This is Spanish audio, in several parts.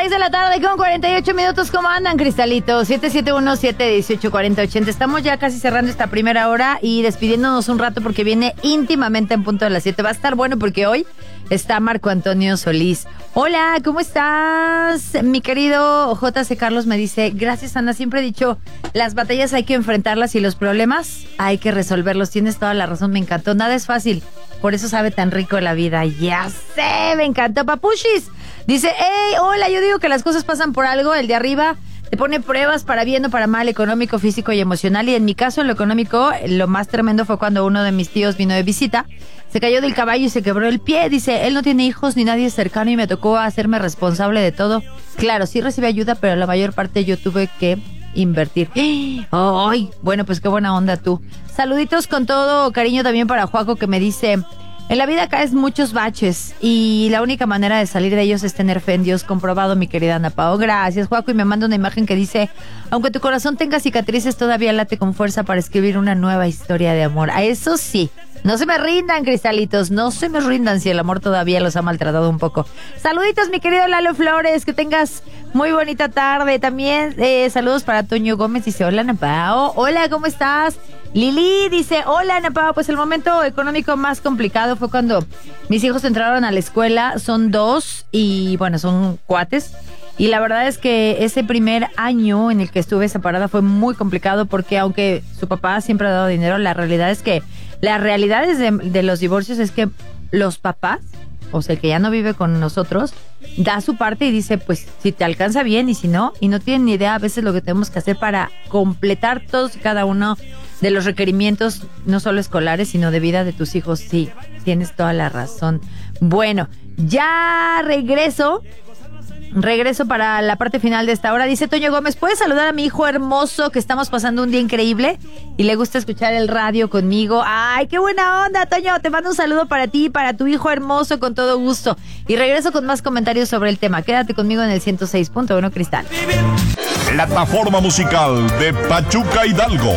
6 de la tarde con 48 minutos. ¿Cómo andan, cristalitos? 771-718-4080. Estamos ya casi cerrando esta primera hora y despidiéndonos un rato porque viene íntimamente en punto de las 7. Va a estar bueno porque hoy está Marco Antonio Solís. Hola, ¿cómo estás? Mi querido JC Carlos me dice, gracias, Ana, siempre he dicho, las batallas hay que enfrentarlas y los problemas hay que resolverlos. Tienes toda la razón, me encantó. Nada es fácil, por eso sabe tan rico la vida. Ya sé, me encantó. Papuchis dice, hey, hola, yo digo que las cosas pasan por algo, el de arriba te pone pruebas para bien o para mal, económico, físico y emocional. Y en mi caso, en lo económico, lo más tremendo fue cuando uno de mis tíos vino de visita, se cayó del caballo y se quebró el pie. Dice, él no tiene hijos ni nadie cercano y me tocó hacerme responsable de todo. Claro, sí recibí ayuda, pero la mayor parte yo tuve que invertir. ¡Ay! Bueno, pues qué buena onda tú. Saluditos con todo cariño también para Juaco, que me dice, en la vida caes muchos baches y la única manera de salir de ellos es tener fe en Dios. Comprobado, mi querida Ana Pao. Gracias, Juaco, y me manda una imagen que dice, aunque tu corazón tenga cicatrices, todavía late con fuerza para escribir una nueva historia de amor. A eso sí, no se me rindan, cristalitos, no se me rindan si el amor todavía los ha maltratado un poco. Saluditos, mi querido Lalo Flores, que tengas muy bonita tarde. También saludos para Toño Gómez, dice, hola, Ana Pao. Hola, ¿cómo estás? Lili dice, hola, Ana Pao, pues el momento económico más complicado fue cuando mis hijos entraron a la escuela. Son 2 y bueno, son cuates. Y la verdad es que ese primer año en el que estuve separada fue muy complicado porque aunque su papá siempre ha dado dinero, la realidad es que las realidades de los divorcios es que los papás, o sea, el que ya no vive con nosotros, da su parte y dice, pues, si te alcanza bien y si no, y no tienen ni idea a veces lo que tenemos que hacer para completar todos y cada uno de los requerimientos, no solo escolares, sino de vida de tus hijos. Sí, tienes toda la razón. Bueno, ya regreso para la parte final de esta hora. Dice Toño Gómez, ¿puedes saludar a mi hijo hermoso que estamos pasando un día increíble y le gusta escuchar el radio conmigo? ¡Ay, qué buena onda, Toño! Te mando un saludo para ti y para tu hijo hermoso con todo gusto. Y regreso con más comentarios sobre el tema. Quédate conmigo en el 106.1 Cristal. Plataforma musical de Pachuca Hidalgo.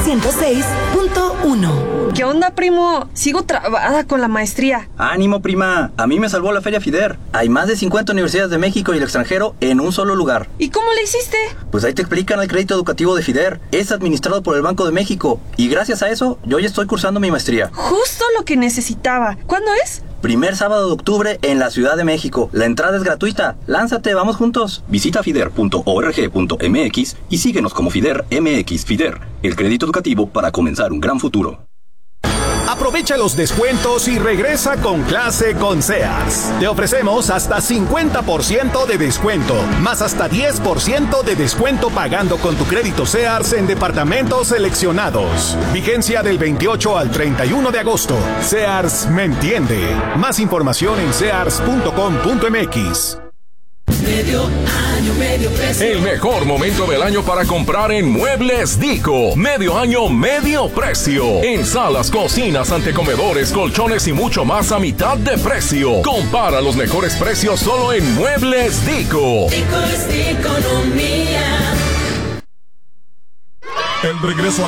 106.1. ¿Qué onda, primo? Sigo trabada con la maestría. Ánimo, prima. A mí me salvó la Feria FIDER. Hay más de 50 universidades de México y el extranjero en un solo lugar. ¿Y cómo le hiciste? Pues ahí te explican el crédito educativo de FIDER. Es administrado por el Banco de México. Y gracias a eso, yo ya estoy cursando mi maestría. Justo lo que necesitaba. ¿Cuándo es? Primer sábado de octubre en la Ciudad de México. La entrada es gratuita. Lánzate, vamos juntos. Visita fider.org.mx y síguenos como FIDER MX. FIDER, el crédito educativo para comenzar un gran futuro. Aprovecha los descuentos y regresa con clase con Sears. Te ofrecemos hasta 50% de descuento, más hasta 10% de descuento pagando con tu crédito Sears en departamentos seleccionados. Vigencia del 28 al 31 de agosto. Sears me entiende. Más información en sears.com.mx. Medio año, medio precio. El mejor momento del año para comprar en Muebles Dico. Medio año, medio precio. En salas, cocinas, antecomedores, colchones y mucho más a mitad de precio. Compara los mejores precios solo en Muebles Dico. Dico es economía. El regreso